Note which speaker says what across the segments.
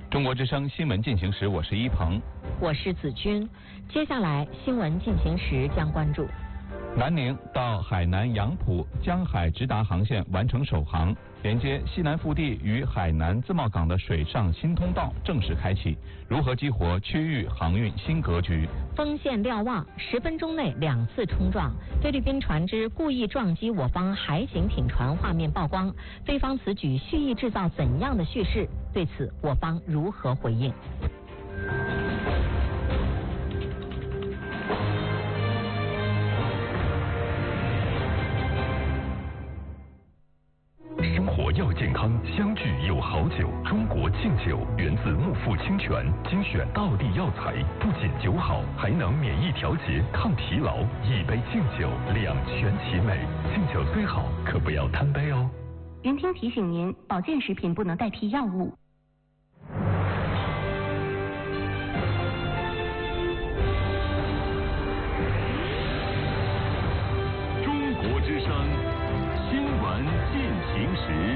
Speaker 1: 中国之声新闻进行时，我是一鹏，
Speaker 2: 我是子君。接下来新闻进行时将关注：
Speaker 1: 南宁到海南杨浦江海直达航线完成首航，连接西南腹地与海南自贸港的水上新通道正式开启。如何激活区域航运新格局？
Speaker 2: 锋线瞭望，10分钟内2次冲撞，菲律宾船只故意撞击我方海警艇船画面曝光，菲方此举蓄意制造怎样的叙事？对此，我方如何回应？
Speaker 3: 生活要健康，相聚有好酒。中国劲酒源自木富清泉，精选道地药材，不仅酒好，还能免疫调节、抗疲劳。一杯劲酒，两全其美。劲酒虽好，可不要贪杯哦。
Speaker 4: 云听提醒您，保健食品不能代替药物。
Speaker 3: 中国之声新闻进行时。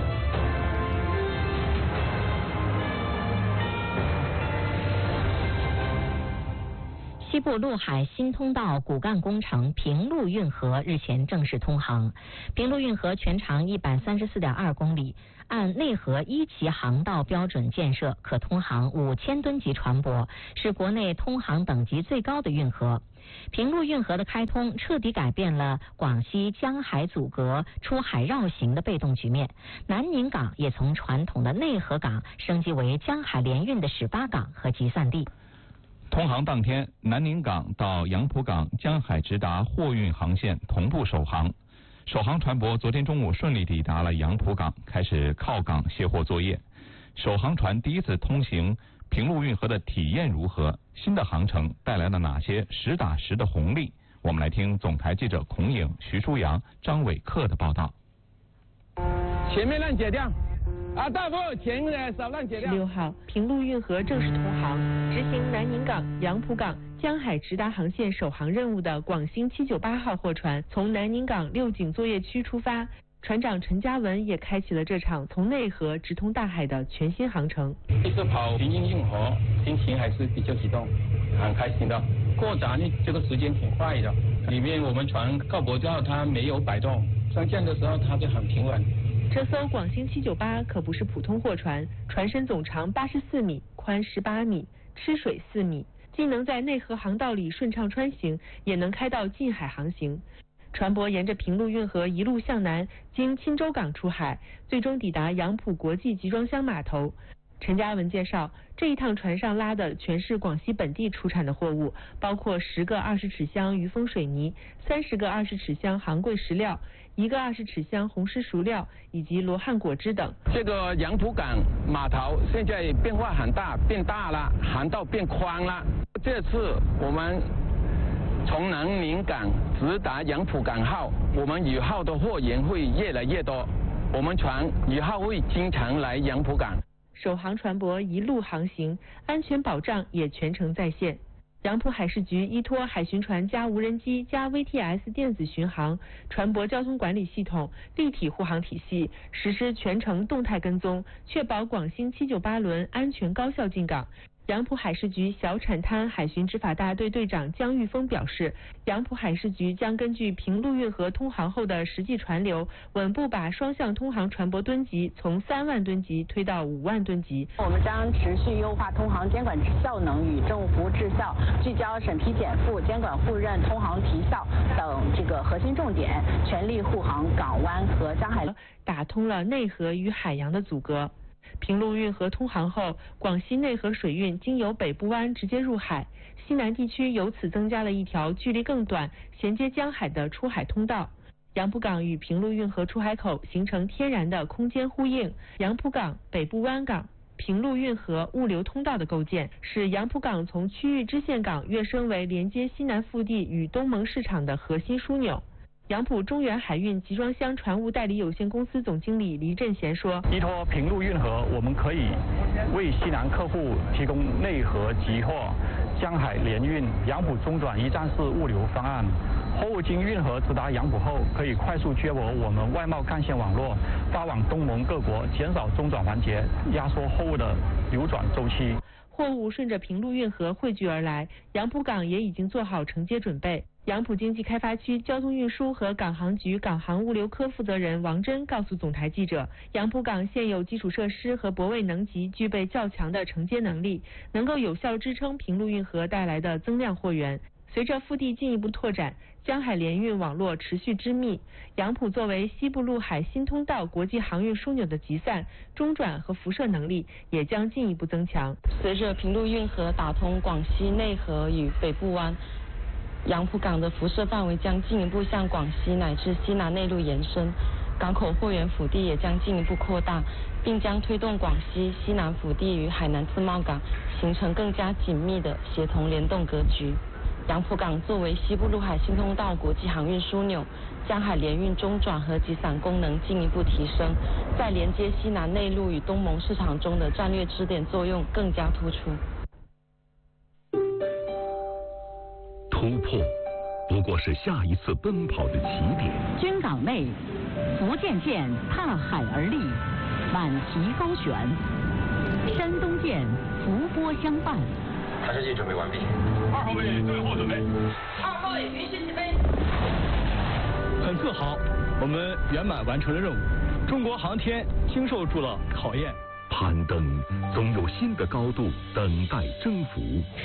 Speaker 2: 西部陆海新通道骨干工程平陆运河日前正式通航。平陆运河全长134.2公里，按内河1期航道标准建设，可通航5000吨级船舶，是国内通航等级最高的运河。平陆运河的开通彻底改变了广西江海阻隔、出海绕行的被动局面。南宁港也从传统的内河港升级为江海联运的始发港和集散地。
Speaker 1: 通航当天，南宁港到杨浦港江海直达货运航线同步首航。首航船舶昨天中午顺利抵达了杨浦港，开始靠港卸货作业。首航船第一次通行平陆运河的体验如何？新的航程带来了哪些实打实的红利？我们来听总台记者孔颖、徐舒阳、张伟克的报道。
Speaker 5: 前面让解掉。大夫，前的少让解掉。
Speaker 6: 16号，平陆运河正式通航，执行南宁港、杨浦港江海直达航线首航任务的广兴798号货船，从南宁港六井作业区出发。船长陈嘉文也开启了这场从内河直通大海的全新航程。
Speaker 5: 这次跑平运运河，心情还是比较激动，很开心的。过闸呢，这个时间挺快的。里面我们船靠泊之后，它没有摆动，上舰的时候它就很平稳。
Speaker 6: 这艘广兴798可不是普通货船，船身总长84米，宽18米，吃水4米，既能在内河航道里顺畅穿行，也能开到近海航行。船舶沿着平陆运河一路向南，经钦州港出海，最终抵达杨浦国际集装箱码头。陈嘉文介绍，这一趟船上拉的全是广西本地出产的货物，包括10个20尺箱余丰水泥、30个20尺箱杭贵石料、1个20尺箱红石熟料以及罗汉果汁等。
Speaker 5: 这个杨浦港码头现在变化很大，变大了，航道变宽了。这次我们从南宁港直达杨浦港后，我们以后的货源会越来越多，我们船以后会经常来杨浦港。
Speaker 6: 首航船舶一路航行，安全保障也全程在线。杨浦海事局依托海巡船加无人机加 VTS 电子巡航、船舶交通管理系统、立体护航体系，实施全程动态跟踪，确保广兴798轮安全高效进港。杨浦海事局小产滩海巡执法大队队长姜玉峰表示，杨浦海事局将根据平陆运河通航后的实际船流，稳步把双向通航船舶吨级从3万吨级推到5万吨级。
Speaker 7: 我们将持续优化通航监管效能与政务服务质效，聚焦审批减负、监管互认、通航提效等这个核心重点，全力护航港湾和江海，
Speaker 6: 打通了内河与海洋的阻隔。平陆运河通航后，广西内河水运经由北部湾直接入海，西南地区由此增加了一条距离更短、衔接江海的出海通道。杨浦港与平陆运河出海口形成天然的空间呼应，杨浦港、北部湾港、平陆运河物流通道的构建，使杨浦港从区域支线港跃升为连接西南腹地与东盟市场的核心枢纽。杨浦中原海运集装箱船务代理有限公司总经理黎振贤说，
Speaker 8: 依托平陆运河，我们可以为西南客户提供内河集货、江海联运、杨浦中转一站式物流方案， 货物经运河直达杨浦后，可以快速接驳我们外贸干线网络，发往东盟各国，减少中转环节，压缩货物的流转周期。
Speaker 6: 货物顺着平陆运河汇聚而来，杨浦港也已经做好承接准备。杨浦经济开发区交通运输和港航局港航物流科负责人王真告诉总台记者，杨浦港现有基础设施和泊位能级具备较强的承接能力，能够有效支撑平陆运河带来的增量货源。随着腹地进一步拓展，江海联运网络持续织密，杨浦作为西部陆海新通道国际航运枢纽的集散、中转和辐射能力也将进一步增强。
Speaker 9: 随着平陆运河打通广西内河与北部湾，杨浦港的辐射范围将进一步向广西乃至西南内陆延伸，港口货源腹地也将进一步扩大，并将推动广西西南腹地与海南自贸港形成更加紧密的协同联动格局。杨浦港作为西部陆海新通道国际航运枢纽，江海联运中转和集散功能进一步提升，在连接西南内陆与东盟市场中的战略支点作用更加突出。
Speaker 3: 突破不过是下一次奔跑的起点。
Speaker 10: 军港内，福建舰踏海而立，满旗高悬；山东舰伏波相伴。
Speaker 11: 弹射器准备完毕。
Speaker 12: 2号位最后准备。
Speaker 13: 2号位允许起飞。
Speaker 8: 很自豪，我们圆满完成了任务。中国航天经受住了考验。
Speaker 3: 攀登总有新的高度等待征服。